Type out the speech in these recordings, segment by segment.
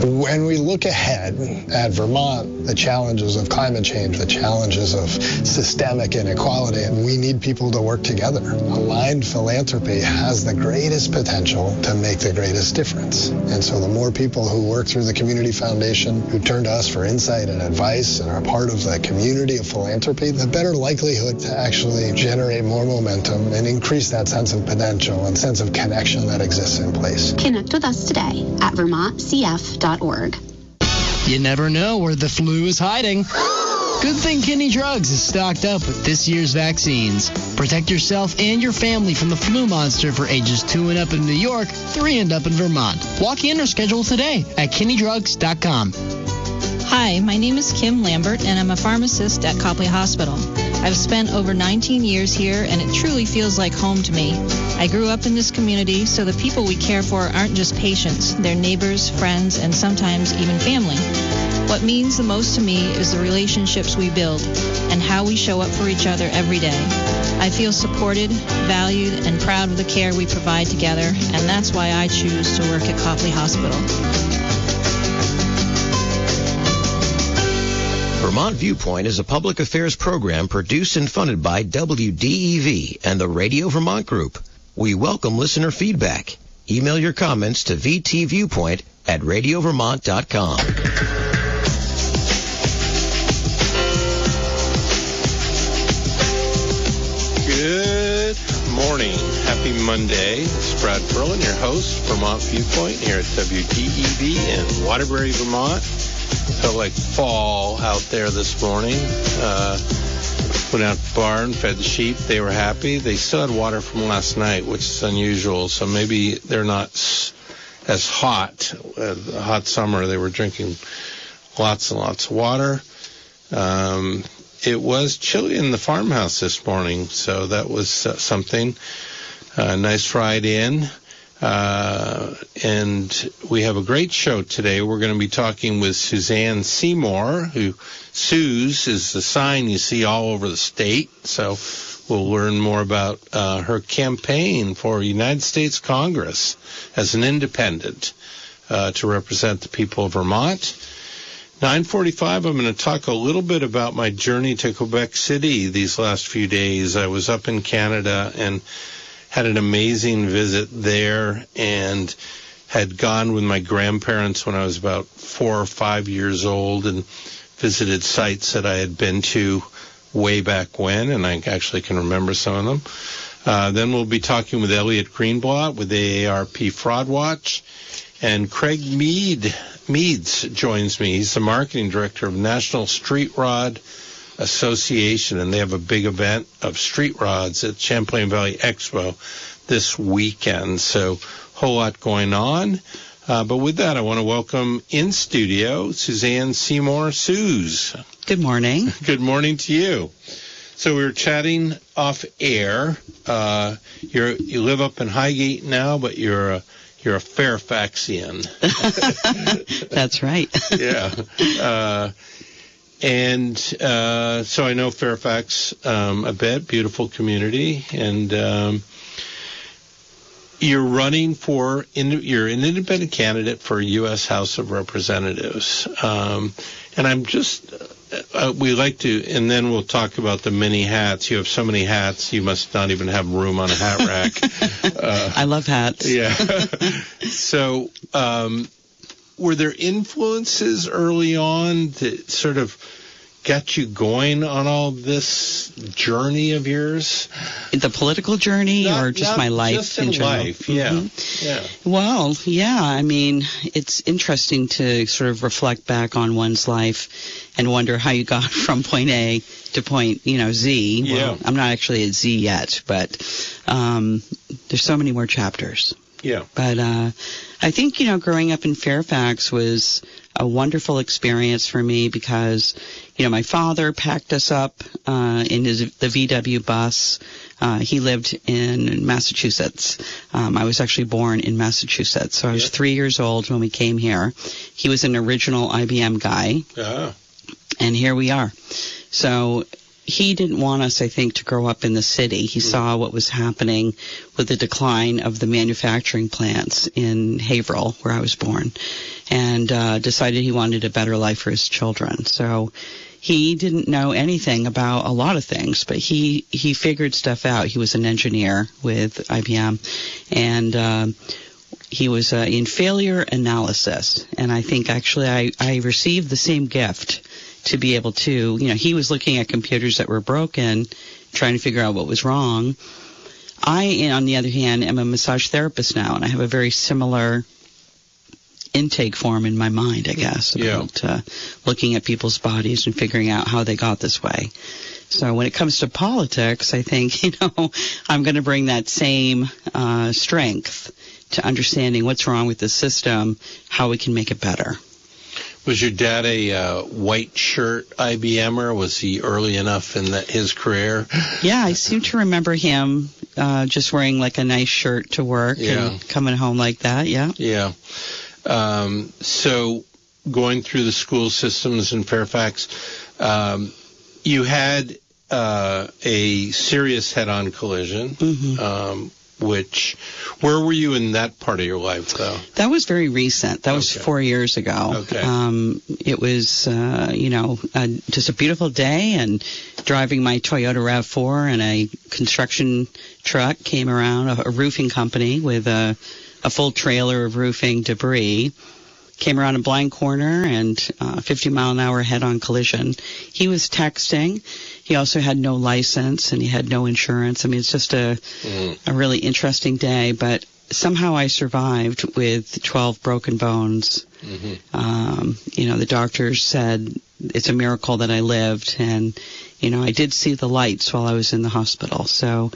When we look ahead at Vermont, the challenges of climate change, the challenges of systemic inequality, we need people to work together. Aligned philanthropy has the greatest potential to make the greatest difference. And so the more people who work through the Community Foundation, who turn to us for insight and advice and are part of the community of philanthropy, the better likelihood to actually generate more momentum and increase that sense of potential and sense of connection that exists in place. Connect with us today at vermontcf.org. You never know where the flu is hiding. Good thing Kinney Drugs is stocked up with this year's vaccines. Protect yourself and your family from the flu monster for ages 2 and up in New York, 3 and up in Vermont. Walk in or schedule today at KinneyDrugs.com. Hi, my name is Kim Lambert, and I'm a pharmacist at Copley Hospital. I've spent over 19 years here, and it truly feels like home to me. I grew up in this community, so the people we care for aren't just patients. They're neighbors, friends, and sometimes even family. What means the most to me is the relationships we build and how we show up for each other every day. I feel supported, valued, and proud of the care we provide together, and that's why I choose to work at Copley Hospital. Vermont Viewpoint is a public affairs program produced and funded by WDEV and the Radio Vermont Group. We welcome listener feedback. Email your comments to vtviewpoint@radiovermont.com. Good morning. Happy Monday. It's Brad Ferlin, your host, Vermont Viewpoint, here at WDEV in Waterbury, Vermont. Felt like fall out there this morning. Went out to the barn, fed the sheep. They were happy. They still had water from last night, which is unusual. So maybe they're not as hot. A hot summer, they were drinking lots and lots of water. It was chilly in the farmhouse this morning, so that was something. Nice ride in. And we have a great show today. We're going to be talking with Suzanne Seymour, who Suze is the sign you see all over the state. So we'll learn more about her campaign for United States Congress as an independent to represent the people of Vermont. 9:45, I'm going to talk a little bit about my journey to Quebec City these last few days. I was up in Canada and had an amazing visit there and had gone with my grandparents when I was about 4 or 5 years old and visited sites that I had been to way back when, and I actually can remember some of them. Then we'll be talking with Elliot Greenblatt with the AARP Fraud Watch, and Craig Meads joins me. He's the marketing director of National Street Rod Association, and they have a big event of street rods at Champlain Valley Expo this weekend. So a whole lot going on. But with that, I want to welcome in studio Suzanne Seymour. Suze. Good morning. Good morning to you. So we were chatting off air. You live up in Highgate now, but you're a Fairfaxian. That's right. Yeah. And so I know Fairfax a bit, beautiful community, and you're running you're an independent candidate for U.S. House of Representatives. And I'm just, we like to, and then we'll talk about the many hats. You have so many hats, you must not even have room on a hat rack. I love hats. Yeah. So, were there influences early on that sort of got you going on all this journey of yours? The political journey or just my life just in general? Life, yeah. Mm-hmm. Yeah. Well, yeah, I mean, it's interesting to sort of reflect back on one's life and wonder how you got from point A to point, Z. Yeah. Well, I'm not actually at Z yet, but there's so many more chapters. Yeah. But I think, growing up in Fairfax was a wonderful experience for me because, my father packed us up in the VW bus. He lived in Massachusetts. I was actually born in Massachusetts, so I was 3 years old when we came here. He was an original IBM guy, and here we are. So he didn't want us, I think, to grow up in the city. He saw what was happening with the decline of the manufacturing plants in Haverhill, where I was born, and decided he wanted a better life for his children. So he didn't know anything about a lot of things, but he figured stuff out. He was an engineer with IBM, and he was in failure analysis. And I think actually I received the same gift to be able to, he was looking at computers that were broken, trying to figure out what was wrong. I, on the other hand, am a massage therapist now, and I have a very similar intake form in my mind, I guess, about looking at people's bodies and figuring out how they got this way. So when it comes to politics, I think, I'm going to bring that same strength to understanding what's wrong with the system, how we can make it better. Was your dad a white shirt IBMer? Was he early enough in his career? Yeah, I seem to remember him just wearing like a nice shirt to work and coming home like that, Yeah. So going through the school systems in Fairfax, you had a serious head-on collision, where were you in that part of your life, though? That was very recent. That was 4 years ago. Okay. It was, just a beautiful day, and driving my Toyota RAV4, and a construction truck came around, a roofing company with a full trailer of roofing debris, came around a blind corner, and 50-mile-an-hour head-on collision. He was texting. He also had no license, and he had no insurance. I mean, it's just a really interesting day, but somehow I survived with 12 broken bones. The doctors said it's a miracle that I lived, and, I did see the lights while I was in the hospital. So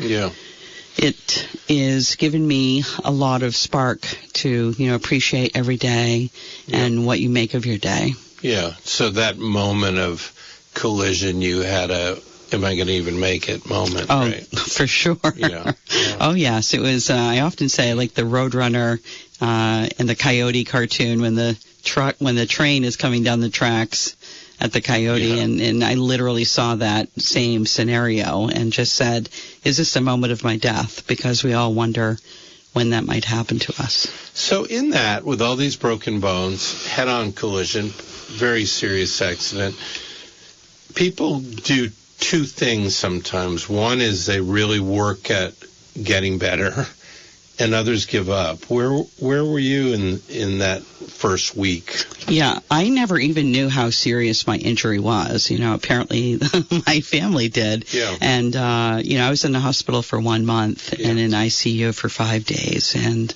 it is given me a lot of spark to, appreciate every day and what you make of your day. Yeah. So that moment of collision, you had am I going to even make it moment, right? For sure. Yeah. Oh, yes. It was, I often say, like the Roadrunner in the Coyote cartoon when the train is coming down the tracks at the Coyote, and I literally saw that same scenario and just said, is this a moment of my death? Because we all wonder when that might happen to us. So in that, with all these broken bones, head-on collision, very serious accident, people do two things sometimes. One is they really work at getting better, and others give up. Where were you in that first week? Yeah, I never even knew how serious my injury was. Apparently my family did. Yeah. And, I was in the hospital for 1 month and in ICU for 5 days. And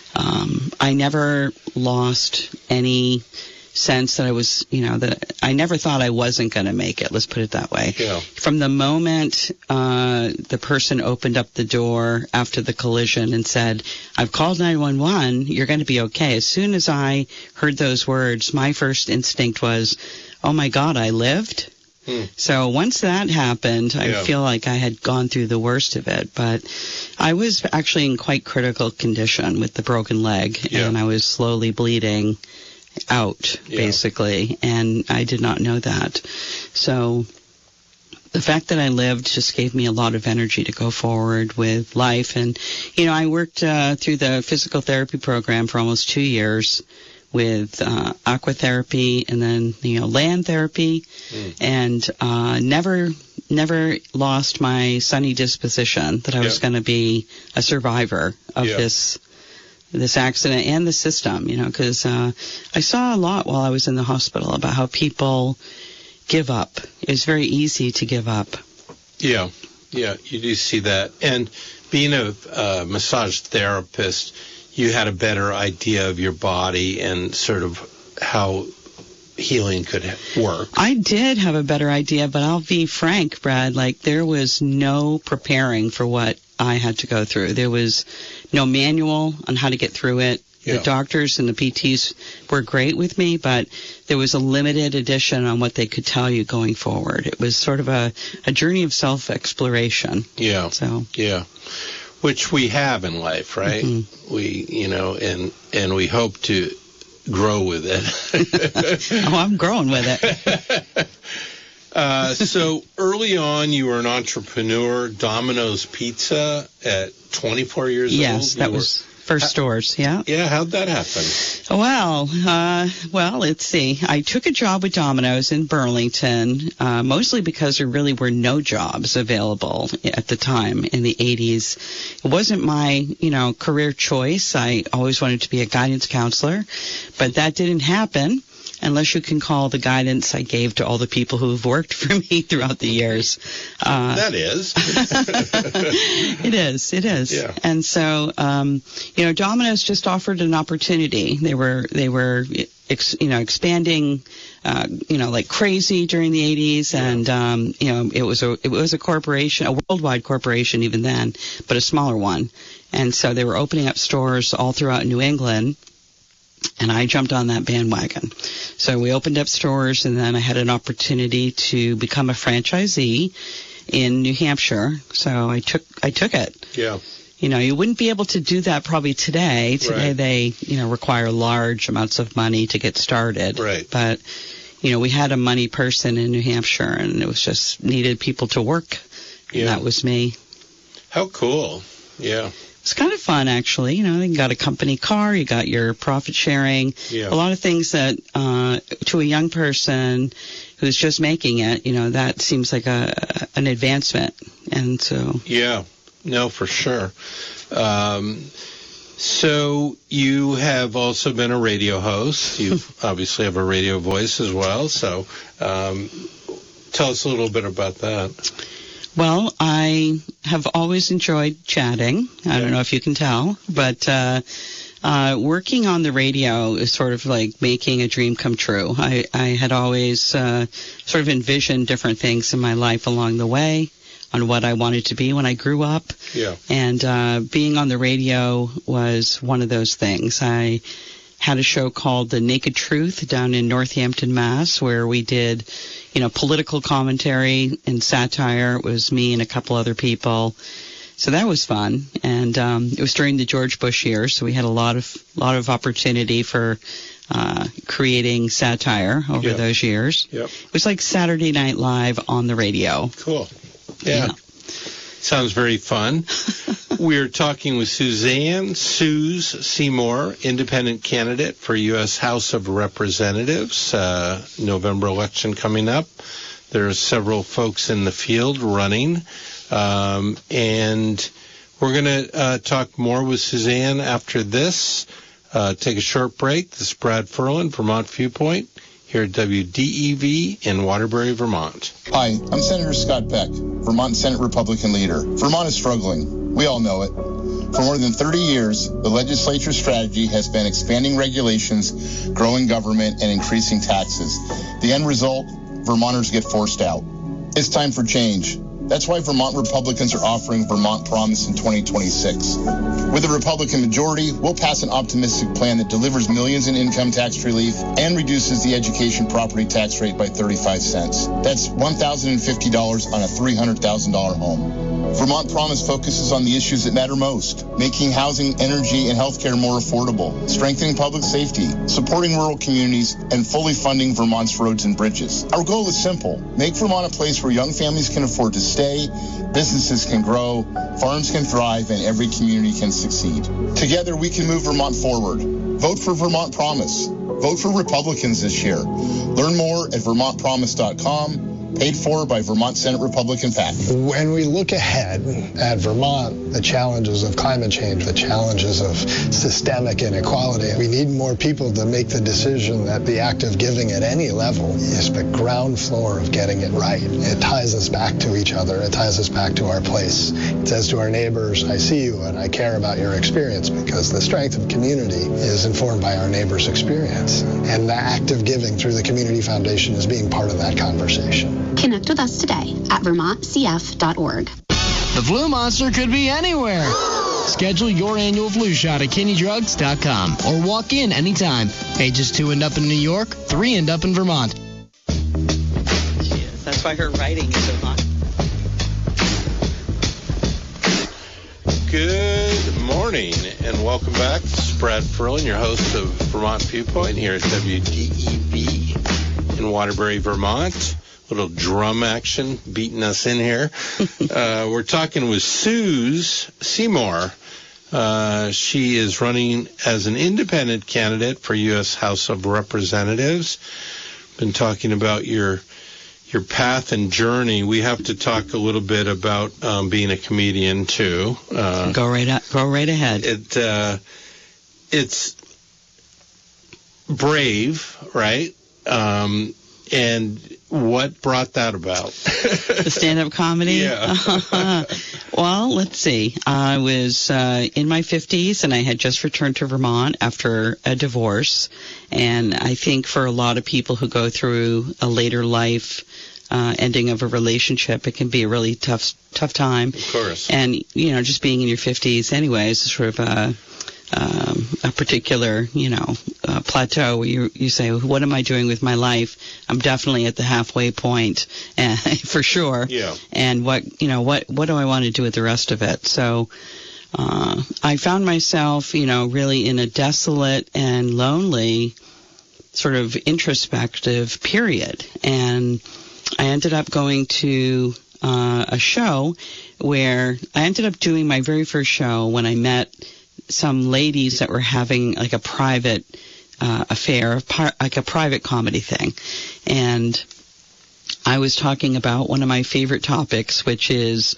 I never lost any sense that I was, that I never thought I wasn't going to make it. Let's put it that way. Yeah. From the moment the person opened up the door after the collision and said, I've called 911, you're going to be okay. As soon as I heard those words, my first instinct was, oh my God, I lived. So once that happened, I feel like I had gone through the worst of it. But I was actually in quite critical condition with the broken leg, and I was slowly bleeding out, basically, and I did not know that. So the fact that I lived just gave me a lot of energy to go forward with life. And, I worked through the physical therapy program for almost 2 years with aquatherapy and then, land therapy, and never lost my sunny disposition that I was going to be a survivor of this accident and the system, because I saw a lot while I was in the hospital about how people give up. It's very easy to give up. Yeah, you do see that. And being a massage therapist, you had a better idea of your body and sort of how healing could work. I did have a better idea, but I'll be frank, Brad, there was no preparing for what I had to go through. There was no manual on how to get through it. The doctors and the PTs were great with me, but there was a limited edition on what they could tell you going forward. It was sort of a journey of self-exploration. Yeah. So. Yeah. Which we have in life, right? Mm-hmm. We, and we hope to grow with it. Oh, I'm growing with it. So early on, you were an entrepreneur. Domino's Pizza at 24 years old. Yes, that was first stores. Yeah. Yeah. How'd that happen? Well, let's see. I took a job with Domino's in Burlington, mostly because there really were no jobs available at the time in the 80s. It wasn't my, career choice. I always wanted to be a guidance counselor, but that didn't happen. Unless you can call the guidance I gave to all the people who have worked for me throughout the years. That is. It is. Yeah. And so, Domino's just offered an opportunity. They were expanding, like crazy during the 80s. And, it was a corporation, a worldwide corporation even then, but a smaller one. And so they were opening up stores all throughout New England. And I jumped on that bandwagon. So we opened up stores, and then I had an opportunity to become a franchisee in New Hampshire. So I took it. Yeah. You wouldn't be able to do that probably today. Today Right. they, require large amounts of money to get started. Right. But, we had a money person in New Hampshire, and it was just needed people to work. Yeah. And that was me. How cool. Yeah. It's kind of fun, actually. You got a company car, you got your profit sharing, Yeah. a lot of things that to a young person who's just making it, that seems like an advancement. And so. Yeah. No, for sure. So you have also been a radio host. You obviously have a radio voice as well. So tell us a little bit about that. Well, I have always enjoyed chatting. I don't know if you can tell, but working on the radio is sort of like making a dream come true. I had always sort of envisioned different things in my life along the way on what I wanted to be when I grew up. Yeah. And being on the radio was one of those things. I had a show called The Naked Truth down in Northampton, Mass, where we did, political commentary and satire. It was me and a couple other people. So that was fun. And it was during the George Bush years, so we had a lot of opportunity for creating satire over those years. Yep. It was like Saturday Night Live on the radio. Cool. Yeah. Sounds very fun. We're talking with Suzanne Suze Seymour, independent candidate for U.S. House of Representatives, November election coming up. There are several folks in the field running, and we're going to talk more with Suzanne after this. Take a short break. This is Brad Ferlin, Vermont Viewpoint, here at WDEV in Waterbury, Vermont. Hi, I'm Senator Scott Beck, Vermont Senate Republican leader. Vermont is struggling. We all know it. For more than 30 years, the legislature's strategy has been expanding regulations, growing government, and increasing taxes. The end result, Vermonters get forced out. It's time for change. That's why Vermont Republicans are offering Vermont Promise in 2026. With a Republican majority, we'll pass an optimistic plan that delivers millions in income tax relief and reduces the education property tax rate by 35 cents. That's $1,050 on a $300,000 home. Vermont Promise focuses on the issues that matter most, making housing, energy, and healthcare more affordable, strengthening public safety, supporting rural communities, and fully funding Vermont's roads and bridges. Our goal is simple: make Vermont a place where young families can afford to stay, businesses can grow, farms can thrive, and every community can succeed. Together, we can move Vermont forward. Vote for Vermont Promise. Vote for Republicans this year. Learn more at vermontpromise.com. Paid for by Vermont Senate Republican PAC. When we look ahead at Vermont, the challenges of climate change, the challenges of systemic inequality, we need more people to make the decision that the act of giving at any level is the ground floor of getting it right. It ties us back to each other. It ties us back to our place. It says to our neighbors, I see you and I care about your experience, because the strength of community is informed by our neighbors' experience. And the act of giving through the Community Foundation is being part of that conversation. Connect with us today at vermontcf.org. The flu monster could be anywhere. Schedule your annual flu shot at KinneyDrugs.com or walk in anytime. Ages 2 and up in New York, 3 and up in Vermont. Yes, that's why her writing is so hot. Good morning and welcome back. This is Brad Ferlin, your host of Vermont Viewpoint here at WDEV in Waterbury, Vermont. little drum action beating us in here. We're talking with Suze Seymour. She is running as an independent candidate for U.S. House of Representatives. Been talking about your path and journey. We have to talk a little bit about being a comedian too. Go right ahead. It's brave, right? And what brought that about? The stand-up comedy? Yeah. Well, let's see. I was in my 50s, and I had just returned to Vermont after a divorce. And I think for a lot of people who go through a later life ending of a relationship, it can be a really tough time. Of course. And, just being in your 50s anyway is sort of a particular, plateau where you say, what am I doing with my life? I'm definitely at the halfway point, for sure. Yeah. And what do I want to do with the rest of it? So, I found myself, really in a desolate and lonely sort of introspective period. And I ended up going to a show where I ended up doing my very first show when I met some ladies that were having like a private affair, like a private comedy thing. And I was talking about one of my favorite topics, which is,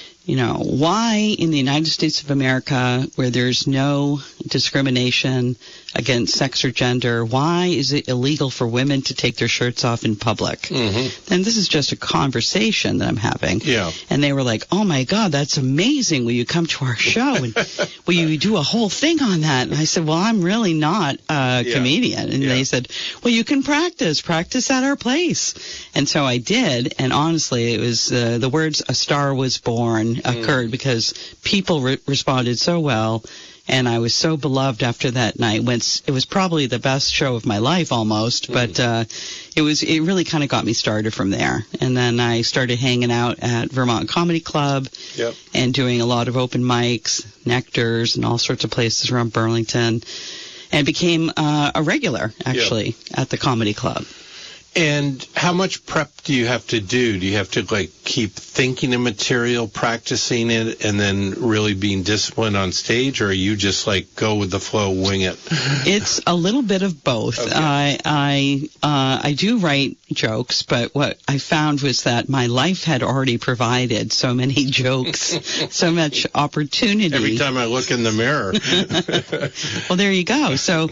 why in the United States of America, where there's no discrimination against sex or gender, why is it illegal for women to take their shirts off in public? Mm-hmm. And this is just a conversation that I'm having. Yeah. And they were like, oh, my God, that's amazing. Will you come to our show? And will you do a whole thing on that? And I said, well, I'm really not a comedian. And they said, well, you can practice at our place. And so I did. And honestly, it was the words "a star was born" occurred because people responded so well. And I was so beloved after that night. It was probably the best show of my life almost, but it really kind of got me started from there. And then I started hanging out at Vermont Comedy Club and doing a lot of open mics, Nectars, and all sorts of places around Burlington, and became a regular, actually, at the comedy club. And how much prep do you have to do? Do you have to keep thinking of material, practicing it, and then really being disciplined on stage, or are you just go with the flow, wing it? It's a little bit of both. Okay. I do write jokes, but what I found was that my life had already provided so many jokes, so much opportunity. Every time I look in the mirror. Well, there you go. So,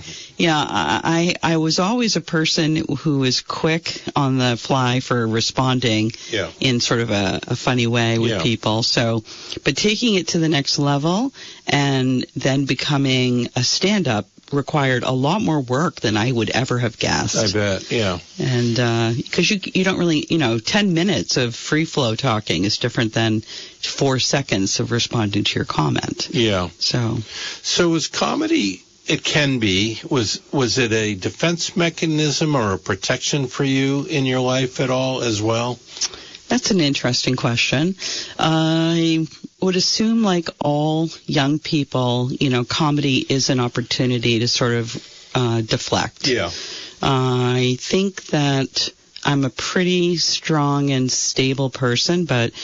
I was always a person who was quick on the fly for responding in sort of a funny way with people. So, but taking it to the next level and then becoming a stand-up required a lot more work than I would ever have guessed. I bet, yeah. And because you don't really, 10 minutes of free flow talking is different than 4 seconds of responding to your comment. Yeah. So was comedy... It can be. Was it a defense mechanism or a protection for you in your life at all as well? That's an interesting question. I would assume, like all young people, comedy is an opportunity to sort of deflect. Yeah. I think that I'm a pretty strong and stable person, but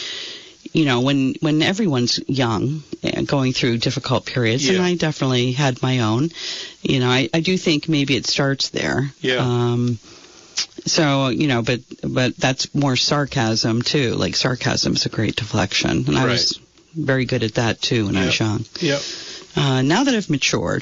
when everyone's young and going through difficult periods, and I definitely had my own, I do think maybe it starts there. Yeah. So, but that's more sarcasm too. Like sarcasm is a great deflection. And I was very good at that too when I was young. Yep. Now that I've matured,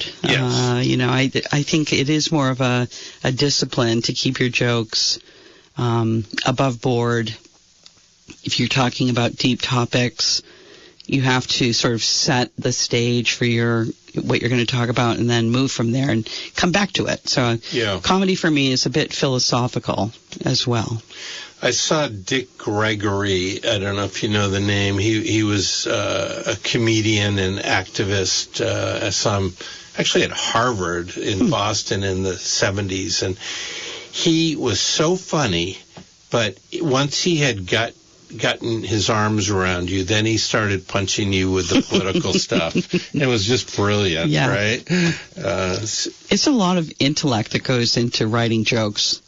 I think it is more of a discipline to keep your jokes above board. If you're talking about deep topics, you have to sort of set the stage for what you're going to talk about and then move from there and come back to it. So comedy for me is a bit philosophical as well. I saw Dick Gregory. I don't know if you know the name. He was a comedian and activist. I saw him actually at Harvard in Boston in the 70s. And he was so funny, but once he had gotten his arms around you, then he started punching you with the political stuff. It was just brilliant, right? It's a lot of intellect that goes into writing jokes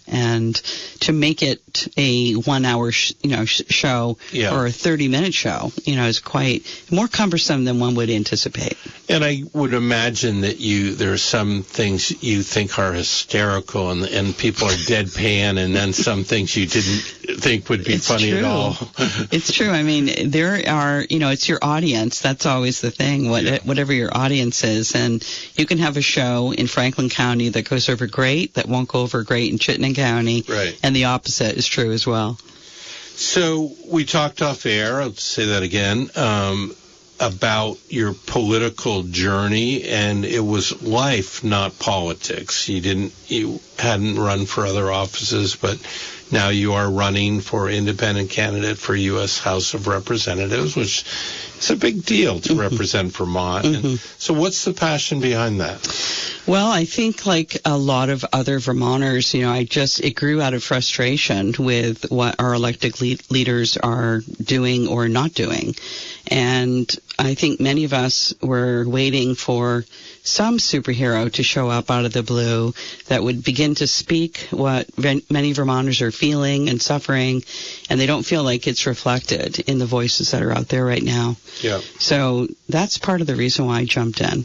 And to make it a 1 hour, show or a 30-minute show, is quite more cumbersome than one would anticipate. And I would imagine that there are some things you think are hysterical and people are deadpan, and then some things you didn't think would be funny at all. It's true. I mean, there are, it's your audience. That's always the thing, whatever your audience is. And you can have a show in Franklin County that goes over great, that won't go over great in Chittenden County. Right. And the opposite is true as well. So we talked off air, I'll say that again, about your political journey, and it was life, not politics. You hadn't run for other offices, but now you are running for independent candidate for U.S. House of Representatives, which is a big deal to represent Vermont. And so what's the passion behind that? Well, I think like a lot of other Vermonters, it grew out of frustration with what our elected leaders are doing or not doing. And I think many of us were waiting for some superhero to show up out of the blue that would begin to speak what many Vermonters are feeling and suffering, and they don't feel like it's reflected in the voices that are out there right now. Yeah. So that's part of the reason why I jumped in.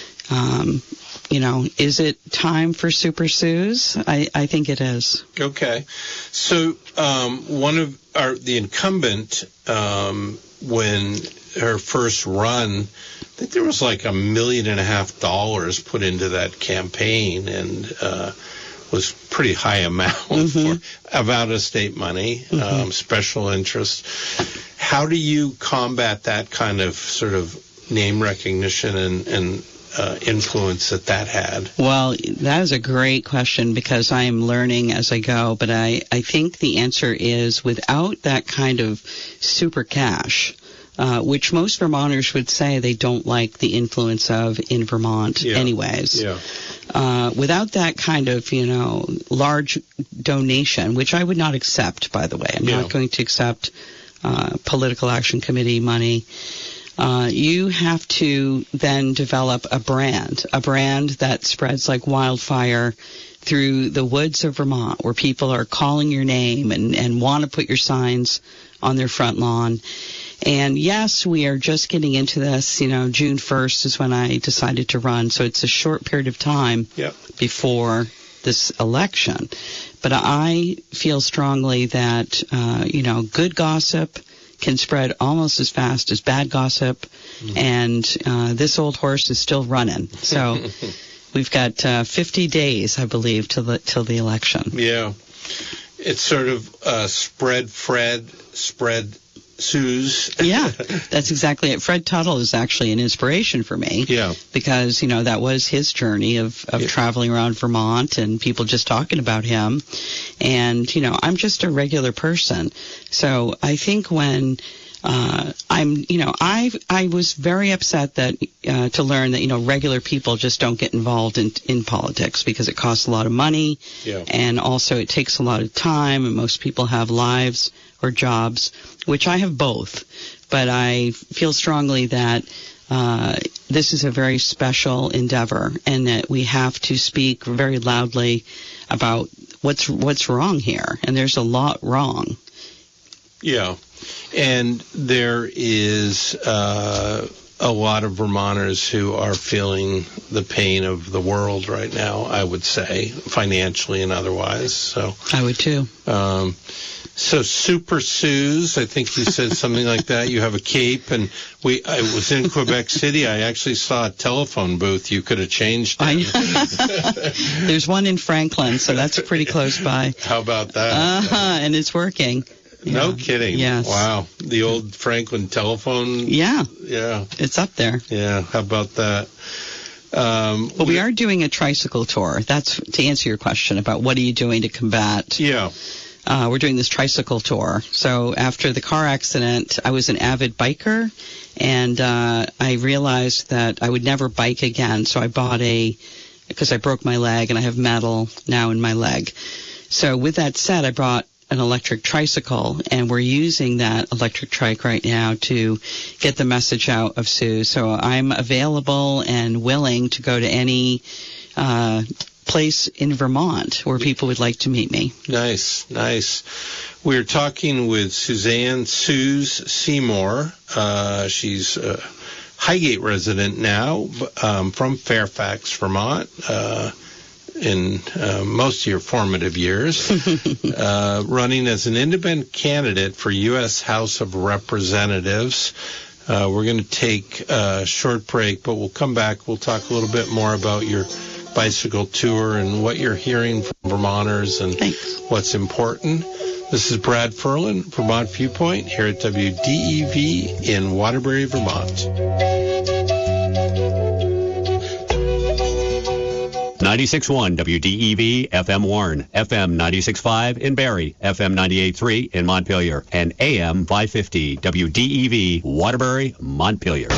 Is it time for Super Suze? I think it is. Okay. So the incumbent, when her first run, I think there was like $1.5 million put into that campaign, and was pretty high amount of out-of-state money, special interest. How do you combat that kind of sort of name recognition and influence that had? Well, that is a great question, because I am learning as I go, but I think the answer is without that kind of super cash, which most Vermonters would say they don't like the influence of in Vermont anyways. Yeah. Without that kind of, large donation, which I would not accept, by the way. I'm not going to accept Political Action Committee money. You have to then develop a brand that spreads like wildfire through the woods of Vermont, where people are calling your name and want to put your signs on their front lawn. And yes, we are just getting into this. June 1st is when I decided to run. So it's a short period of time before this election. But I feel strongly that, good gossip can spread almost as fast as bad gossip. And this old horse is still running. So we've got 50 days, I believe, till the election. Yeah. It's sort of spread Fred, spread Suze. Yeah, that's exactly it. Fred Tuttle is actually an inspiration for me. Yeah. Because, that was his journey of traveling around Vermont and people just talking about him. And, I'm just a regular person. So I think when I was very upset that to learn that, regular people just don't get involved in politics, because it costs a lot of money. Yeah. And also it takes a lot of time, and most people have lives or jobs, which I have both. But I feel strongly that this is a very special endeavor, and that we have to speak very loudly about what's wrong here. And there's a lot wrong. Yeah. And there is a lot of Vermonters who are feeling the pain of the world right now, I would say, financially and otherwise. So I would too. So Super Suze, I think you said something like that. You have a cape, and I was in Quebec City. I actually saw a telephone booth. You could have changed it. There's one in Franklin, so that's pretty close by. How about that? And it's working. Yeah. No kidding. Yes. Wow. The old Franklin telephone. Yeah. Yeah. It's up there. Yeah. How about that? Well, we are doing a tricycle tour. That's to answer your question about what are you doing to combat. Yeah. We're doing this tricycle tour. So after the car accident, I was an avid biker, and I realized that I would never bike again. So I bought because I broke my leg, and I have metal now in my leg. So with that said, I bought an electric tricycle, and we're using that electric trike right now to get the message out of Suze. So I'm available and willing to go to any place in Vermont where people would like to meet me. Nice. We're talking with Suzanne Suze Seymour. She's a Highgate resident now, from Fairfax, Vermont, in most of your formative years, running as an independent candidate for U.S. House of Representatives. We're going to take a short break, but we'll come back. We'll talk a little bit more about your bicycle tour and what you're hearing from Vermonters and what's important. This is Brad Ferlin, Vermont Viewpoint, here at WDEV in Waterbury, Vermont. 96.1 WDEV FM Warren, FM 96.5 in Barrie, FM 98.3 in Montpelier, and AM 550 WDEV Waterbury, Montpelier.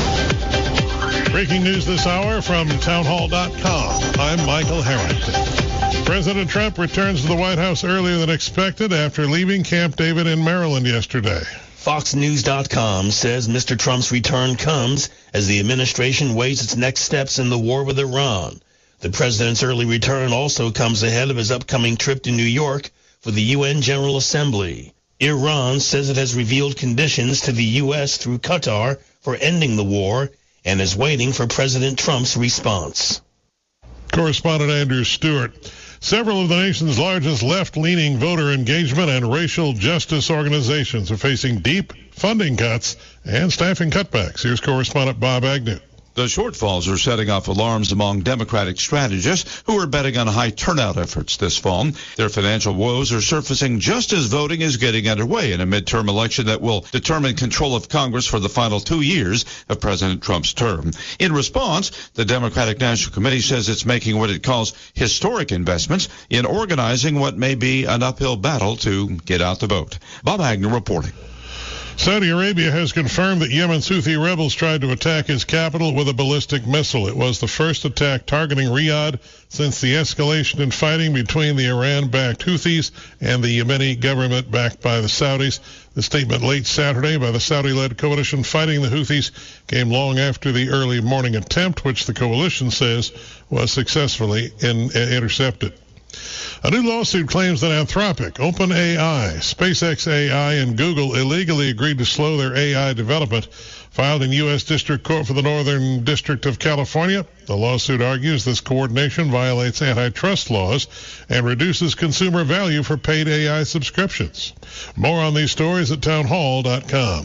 Breaking news this hour from townhall.com. I'm Michael Harrington. President Trump returns to the White House earlier than expected after leaving Camp David in Maryland yesterday. FoxNews.com says Mr. Trump's return comes as the administration weighs its next steps in the war with Iran. The president's early return also comes ahead of his upcoming trip to New York for the UN General Assembly. Iran says it has revealed conditions to the U.S. through Qatar for ending the war and is waiting for President Trump's response. Correspondent Andrew Stewart. Several of the nation's largest left-leaning voter engagement and racial justice organizations are facing deep funding cuts and staffing cutbacks. Here's correspondent Bob Agnew. The shortfalls are setting off alarms among Democratic strategists who are betting on high turnout efforts this fall. Their financial woes are surfacing just as voting is getting underway in a midterm election that will determine control of Congress for the final 2 years of President Trump's term. In response, the Democratic National Committee says it's making what it calls historic investments in organizing what may be an uphill battle to get out the vote. Bob Agnew reporting. Saudi Arabia has confirmed that Yemen's Houthi rebels tried to attack its capital with a ballistic missile. It was the first attack targeting Riyadh since the escalation in fighting between the Iran-backed Houthis and the Yemeni government backed by the Saudis. The statement late Saturday by the Saudi-led coalition fighting the Houthis came long after the early morning attempt, which the coalition says was successfully intercepted. A new lawsuit claims that Anthropic, OpenAI, SpaceX AI, and Google illegally agreed to slow their AI development. Filed in U.S. District Court for the Northern District of California, the lawsuit argues this coordination violates antitrust laws and reduces consumer value for paid AI subscriptions. More on these stories at townhall.com.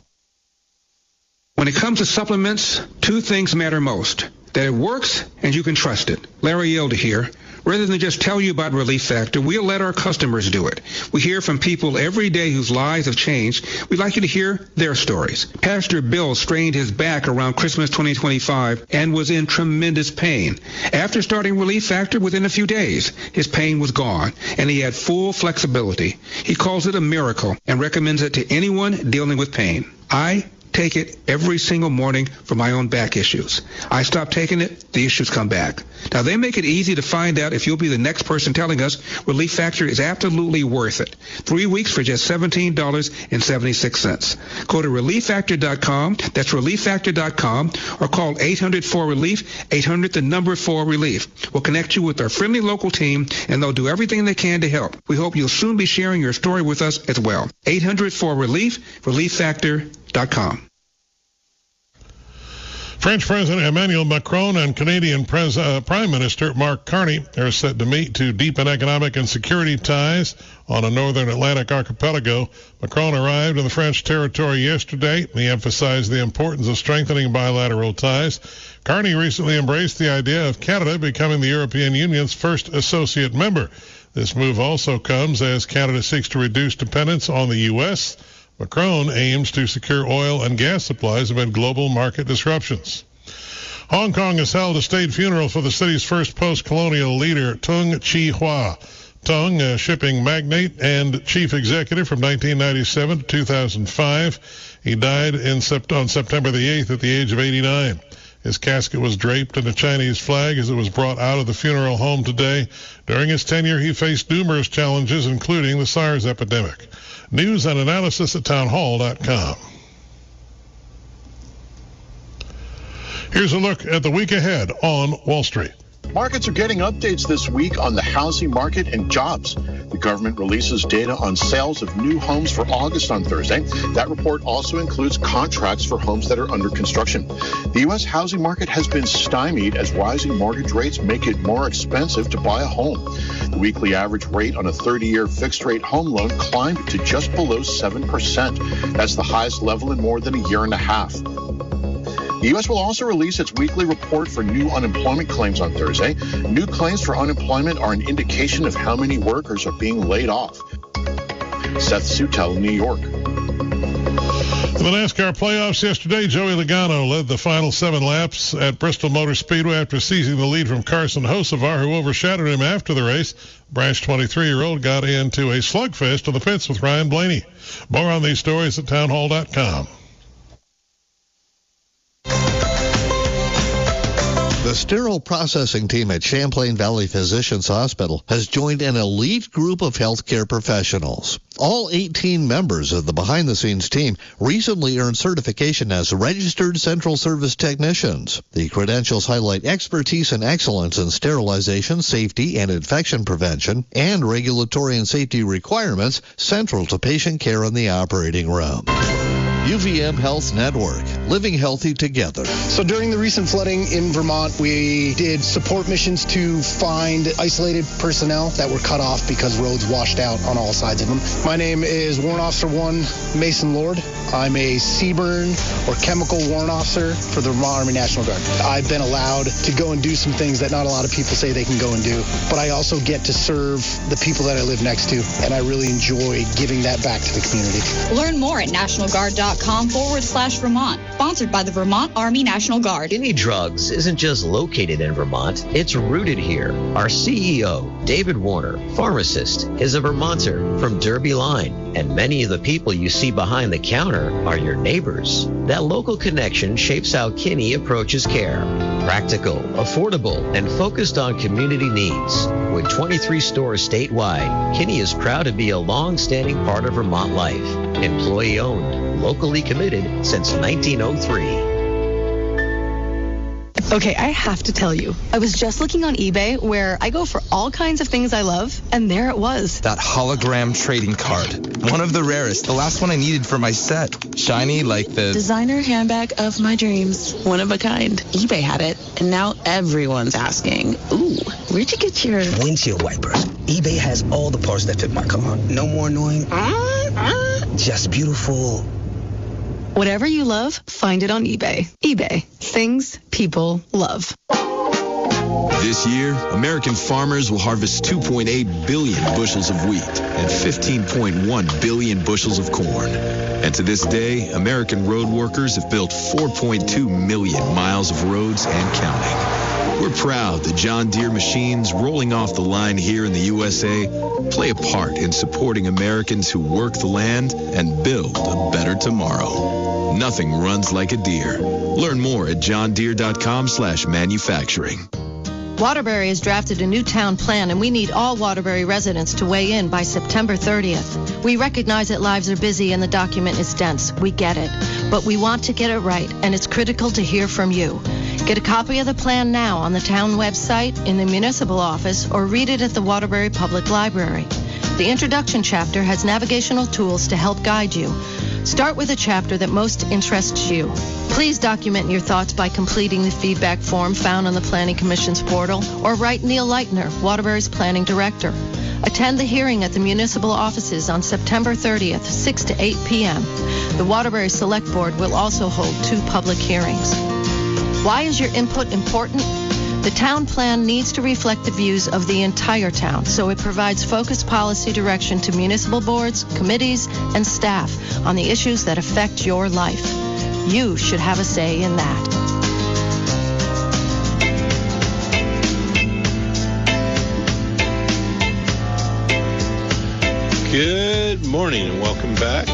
When it comes to supplements, two things matter most: that it works and you can trust it. Larry Elder here. Rather than just tell you about Relief Factor, we'll let our customers do it. We hear from people every day whose lives have changed. We'd like you to hear their stories. Pastor Bill strained his back around Christmas 2025 and was in tremendous pain. After starting Relief Factor, within a few days, his pain was gone, and he had full flexibility. He calls it a miracle and recommends it to anyone dealing with pain. I take it every single morning for my own back issues. I stop taking it, the issues come back. Now, they make it easy to find out if you'll be the next person telling us Relief Factor is absolutely worth it. 3 weeks for just $17.76. Go to ReliefFactor.com, that's ReliefFactor.com, or call 800-4RELIEF, 800-4RELIEF. We'll connect you with our friendly local team, and they'll do everything they can to help. We hope you'll soon be sharing your story with us as well. 800-4RELIEF, ReliefFactor.com. French President Emmanuel Macron and Canadian Prime Minister Mark Carney are set to meet to deepen economic and security ties on a northern Atlantic archipelago. Macron arrived in the French territory yesterday. He emphasized the importance of strengthening bilateral ties. Carney recently embraced the idea of Canada becoming the European Union's first associate member. This move also comes as Canada seeks to reduce dependence on the U.S. Macron aims to secure oil and gas supplies amid global market disruptions. Hong Kong has held a state funeral for the city's first post-colonial leader, Tung Chee-hwa. Tung, a shipping magnate and chief executive from 1997 to 2005. He died on September the 8th at the age of 89. His casket was draped in a Chinese flag as it was brought out of the funeral home today. During his tenure, he faced numerous challenges, including the SARS epidemic. News and analysis at townhall.com. Here's a look at the week ahead on Wall Street. Markets are getting updates this week on the housing market and jobs. The government releases data on sales of new homes for August on Thursday. That report also includes contracts for homes that are under construction. The U.S. housing market has been stymied as rising mortgage rates make it more expensive to buy a home. The weekly average rate on a 30-year fixed-rate home loan climbed to just below 7%. That's the highest level in more than a year and a half. The U.S. will also release its weekly report for new unemployment claims on Thursday. New claims for unemployment are an indication of how many workers are being laid off. Seth Sutel, New York. In the NASCAR playoffs yesterday, Joey Logano led the final 7 laps at Bristol Motor Speedway after seizing the lead from Carson Hocevar, who overshadowed him after the race. Branch 23-year-old got into a slugfest on the pits with Ryan Blaney. More on these stories at townhall.com. The sterile processing team at Champlain Valley Physicians Hospital has joined an elite group of healthcare professionals. All 18 members of the behind-the-scenes team recently earned certification as registered central service technicians. The credentials highlight expertise and excellence in sterilization, safety, and infection prevention, and regulatory and safety requirements central to patient care in the operating room. UVM Health Network, living healthy together. So during the recent flooding in Vermont, we did support missions to find isolated personnel that were cut off because roads washed out on all sides of them. My name is Warrant Officer 1 Mason Lord. I'm a CBRN or chemical warrant officer for the Vermont Army National Guard. I've been allowed to go and do some things that not a lot of people say they can go and do, but I also get to serve the people that I live next to, and I really enjoy giving that back to the community. Learn more at nationalguard.com/Vermont. Sponsored by the Vermont Army National Guard. Kinney Drugs isn't just located in Vermont, it's rooted here. Our CEO, David Warner, pharmacist, is a Vermonter from Derby Line, and many of the people you see behind the counter are your neighbors. That local connection shapes how Kinney approaches care. Practical, affordable, and focused on community needs. With 23 stores statewide, Kinney is proud to be a long-standing part of Vermont life. Employee-owned, locally committed since 1903. Okay, I have to tell you, I was just looking on eBay where I go for all kinds of things I love, and there it was. That hologram trading card. One of the rarest. The last one I needed for my set. Shiny like the designer handbag of my dreams. One of a kind. eBay had it, and now everyone's asking, ooh, where'd you get your windshield wipers? eBay has all the parts that fit my car. No more annoying. Just beautiful. Whatever you love, find it on eBay. eBay. Things people love. This year, American farmers will harvest 2.8 billion bushels of wheat and 15.1 billion bushels of corn. And to this day, American road workers have built 4.2 million miles of roads and counting. We're proud that John Deere machines rolling off the line here in the USA play a part in supporting Americans who work the land and build a better tomorrow. Nothing runs like a Deere. Learn more at johndeere.com/manufacturing. Waterbury has drafted a new town plan, and we need all Waterbury residents to weigh in by September 30th. We recognize that lives are busy and the document is dense. We get it. But we want to get it right, and it's critical to hear from you. Get a copy of the plan now on the town website, in the municipal office, or read it at the Waterbury Public Library. The introduction chapter has navigational tools to help guide you. Start with a chapter that most interests you. Please document your thoughts by completing the feedback form found on the Planning Commission's portal, or write Neil Leitner, Waterbury's Planning Director. Attend the hearing at the municipal offices on September 30th, 6 to 8 p.m. The Waterbury Select Board will also hold 2 public hearings. Why is your input important? The town plan needs to reflect the views of the entire town, so it provides focused policy direction to municipal boards, committees, and staff on the issues that affect your life. You should have a say in that. Good morning and welcome back